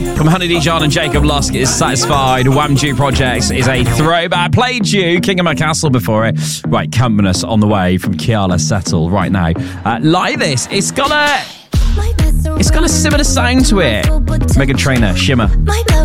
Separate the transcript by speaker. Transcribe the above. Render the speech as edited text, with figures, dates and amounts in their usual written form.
Speaker 1: From Honey D. John and Jacob Lusk is Satisfied. Wham Due Projects is a throwback. Played you King of My Castle before it. Right, Campness on the way from Kiala Settle right now. Like this, it's got a similar sound to it. Meghan Trainor, Shimmer.